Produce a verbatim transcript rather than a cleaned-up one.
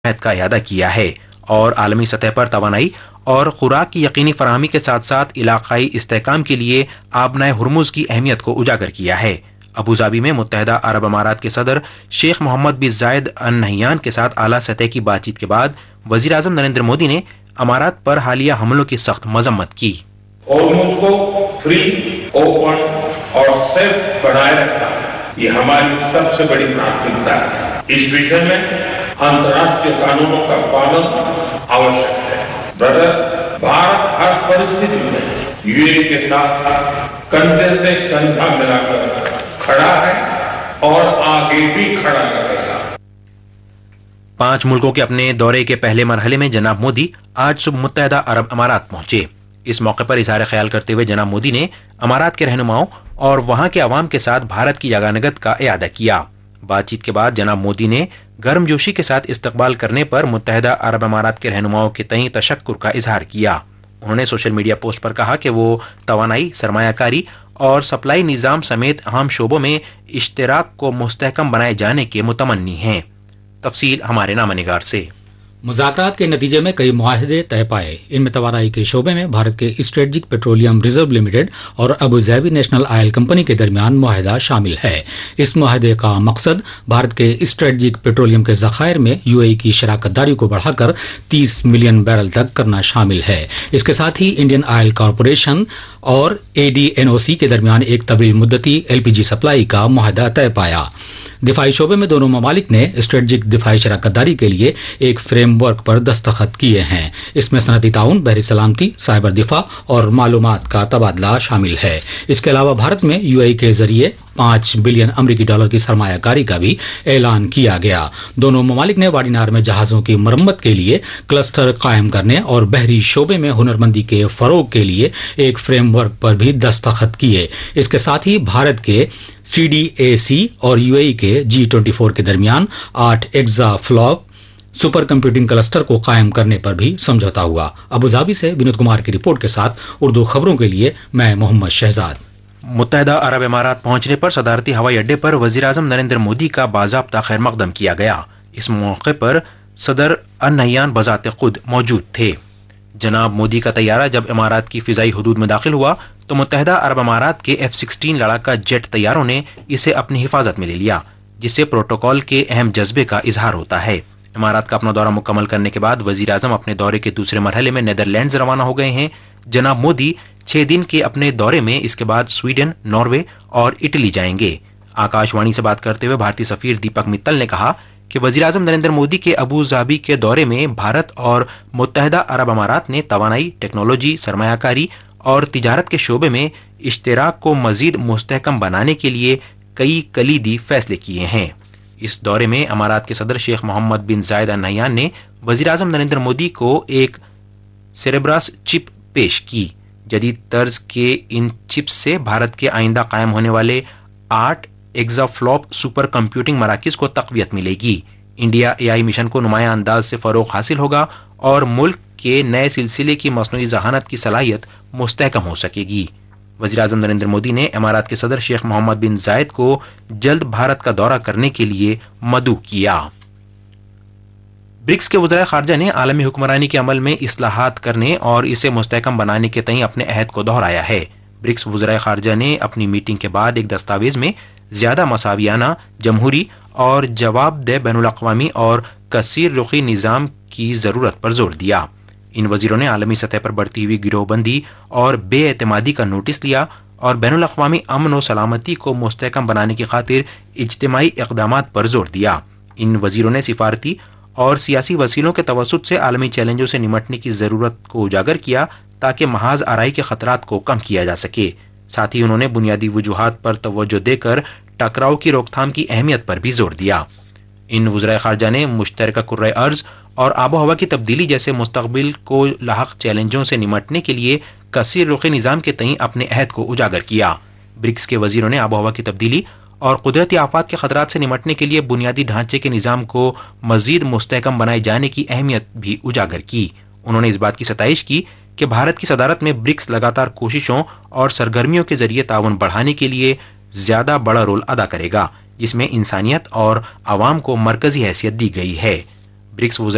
عہد کا اعادہ کیا ہے اور عالمی سطح پر توانائی اور خوراک کی یقینی فراہمی کے ساتھ ساتھ علاقائی استحکام کے لیے آبنائے ہرمز کی اہمیت کو اجاگر کیا ہے۔ ابوظہبی میں متحدہ عرب امارات کے صدر شیخ محمد بن زائد ال نہیان کے ساتھ اعلیٰ سطح کی بات چیت کے بعد وزیر اعظم نریندر مودی نے امارات پر حالیہ حملوں کی سخت مذمت کی۔ ہرمز کو فری، اوپن اور سیف بنائے رکھنا یہ ہماری سب سے بڑی پراتھمکتا ہے۔ اس وشن میں انترراشٹریہ قانونوں کا پابند آوشک ہے۔ برادر، بھارت ہر پرستھتی میں یو اے ای کے ساتھ کندھے سے کندھا ملا کر کھڑا ہے اور آگے بھی کھڑا رہے گا۔ پانچ ملکوں کے اپنے دورے کے پہلے مرحلے میں جناب مودی آج صبح متحدہ عرب امارات پہنچے۔ اس موقع پر اظہار خیال کرتے ہوئے جناب مودی نے امارات کے رہنماؤں اور وہاں کے عوام کے ساتھ بھارت کی یگانگت کا اعادہ کیا۔ بات چیت کے بعد جناب مودی نے گرم جوشی کے ساتھ استقبال کرنے پر متحدہ عرب امارات کے رہنماؤں کے تئیں تشکر کا اظہار کیا۔ انہوں نے سوشل میڈیا پوسٹ پر کہا کہ وہ توانائی، سرمایہ کاری اور سپلائی نظام سمیت اہم شعبوں میں اشتراک کو مستحکم بنائے جانے کے متمنی ہیں۔ تفصیل ہمارے نامہ نگار سے۔ مذاکرات کے نتیجے میں کئی معاہدے طے پائے۔ ان میں توانائی کے شعبے میں بھارت کے اسٹریٹجک پیٹرولیم ریزرو لمیٹڈ اور ابوظہبی نیشنل آئل کمپنی کے درمیان معاہدہ شامل ہے۔ اس معاہدے کا مقصد بھارت کے اسٹریٹجک پیٹرولیم کے ذخائر میں یو اے ای کی شراکت داری کو بڑھا کر تیس ملین بیرل تک کرنا شامل ہے۔ اس کے ساتھ ہی انڈین آئل کارپوریشن اور اے ڈی این او سی کے درمیان ایک طویل مدتی ایل پی جی سپلائی کا معاہدہ طے پایا۔ دفاعی شعبے میں دونوں ممالک نے اسٹریٹجک دفاعی شراکت داری کے لیے ایک فریم ورک پر دستخط کیے ہیں۔ اس میں صنعتی تعاون، بحری سلامتی، سائبر دفاع اور معلومات کا تبادلہ شامل ہے۔ اس کے علاوہ بھارت میں یو اے ای کے ذریعے پانچ بلین امریکی ڈالر کی سرمایہ کاری کا بھی اعلان کیا گیا۔ دونوں ممالک نے واڈینار میں جہازوں کی مرمت کے لیے کلسٹر قائم کرنے اور بحری شعبے میں ہنرمندی کے فروغ کے لیے ایک فریم ورک پر بھی دستخط کیے۔ اس کے ساتھ ہی بھارت کے سی ڈی اے سی اور یو اے ای کے جی ٹوئنٹی فور کے درمیان آٹھ ایگزا فلاپ سپر کمپیوٹنگ کلسٹر کو قائم کرنے پر بھی سمجھوتا ہوا۔ ابوظہبی سے ونود کمار کی رپورٹ کے ساتھ اردو خبروں کے لیے میں محمد شہزاد۔ متحدہ عرب امارات پہنچنے پر صدارتی ہوائی اڈے پر وزیر اعظم نریندر مودی کا باضابطہ خیر مقدم کیا گیا۔ اس موقع پر صدر ال نہیان بذات خود موجود تھے۔ جناب مودی کا طیارہ جب امارات کی فضائی حدود میں داخل ہوا تو متحدہ عرب امارات کے ایف سکسٹین لڑاکا جیٹ طیاروں نے اسے اپنی حفاظت میں لے لیا، جس سے پروٹوکول کے اہم جذبے کا اظہار ہوتا ہے۔ امارات کا اپنا دورہ مکمل کرنے کے بعد وزیر اعظم اپنے دورے کے دوسرے مرحلے میں نیدرلینڈز روانہ ہو گئے ہیں۔ جناب مودی چھ دن کے اپنے دورے میں اس کے بعد سویڈن، ناروے اور اٹلی جائیں گے۔ آکاش وانی سے بات کرتے ہوئے بھارتی سفیر دیپک متل نے کہا کہ وزیر اعظم نریندر مودی کے ابوظہبی کے دورے میں بھارت اور متحدہ عرب امارات نے توانائی، ٹیکنالوجی، سرمایہ کاری اور تجارت کے شعبے میں اشتراک کو مزید مستحکم بنانے کے لیے کئی کلیدی فیصلے کیے ہیں۔ اس دورے میں امارات کے صدر شیخ محمد بن زائد ال نہیان نے وزیر اعظم نریندر مودی کو ایک سیریبراس چپ پیش کی۔ جدید طرز کے ان چپس سے بھارت کے آئندہ قائم ہونے والے آٹھ ایگزا فلاپ سپر کمپیوٹنگ مراکز کو تقویت ملے گی۔ انڈیا اے آئی مشن کو نمایاں انداز سے فروغ حاصل ہوگا اور ملک کے نئے سلسلے کی مصنوعی ذہانت کی صلاحیت مستحکم ہو سکے گی۔ وزیر اعظم نریندر مودی نے امارات کے صدر شیخ محمد بن زائد کو جلد بھارت کا دورہ کرنے کے لیے مدعو کیا۔ برکس کے وزرائے خارجہ نے عالمی حکمرانی کے عمل میں اصلاحات کرنے اور اسے مستحکم بنانے کے تئیں اپنے عہد کو دہرایا ہے۔ برکس وزرائے خارجہ نے اپنی میٹنگ کے بعد ایک دستاویز میں زیادہ مساویانہ، جمہوری اور جواب دہ بین الاقوامی اور کثیر رخی نظام کی ضرورت پر زور دیا۔ ان وزیروں نے عالمی سطح پر بڑھتی ہوئی گروہ بندی اور بے اعتمادی کا نوٹس لیا اور بین الاقوامی امن و سلامتی کو مستحکم بنانے کی خاطر اجتماعی اقدامات پر زور دیا۔ ان وزیروں نے سفارتی اور سیاسی وسیلوں کے توسط سے عالمی چیلنجوں سے نمٹنے کی ضرورت کو اجاگر کیا تاکہ محاذ آرائی کے خطرات کو کم کیا جا سکے۔ ساتھ ہی انہوں نے بنیادی وجوہات پر توجہ دے کر ٹکراؤ کی روک تھام کی اہمیت پر بھی زور دیا۔ ان وزرائے خارجہ نے مشترکہ کرۂ ارض اور آب و ہوا کی تبدیلی جیسے مستقبل کو لاحق چیلنجوں سے نمٹنے کے لیے کثیر رخی نظام کے تئیں اپنے عہد کو اجاگر کیا۔ برکس کے وزیروں نے آب و ہوا کی تبدیلی اور قدرتی آفات کے خطرات سے نمٹنے کے لیے بنیادی ڈھانچے کے نظام کو مزید مستحکم بنائے جانے کی اہمیت بھی اجاگر کی۔ انہوں نے اس بات کی ستائش کی کہ بھارت کی صدارت میں برکس لگاتار کوششوں اور سرگرمیوں کے ذریعے تعاون بڑھانے کے لیے زیادہ بڑا رول ادا کرے گا، جس میں انسانیت اور عوام کو مرکزی حیثیت دی گئی ہے۔ برکس